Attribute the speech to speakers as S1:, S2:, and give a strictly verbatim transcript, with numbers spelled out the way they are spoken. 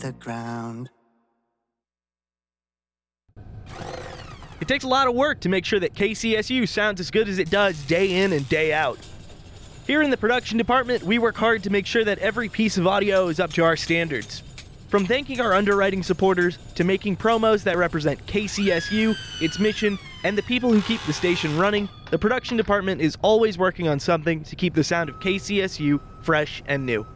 S1: the ground.
S2: It takes a lot of work to make sure that K C S U sounds as good as it does day in and day out. Here in the production department, we work hard to make sure that every piece of audio is up to our standards. From thanking our underwriting supporters to making promos that represent K C S U, its mission, and the people who keep the station running, the production department is always working on something to keep the sound of K C S U fresh and new.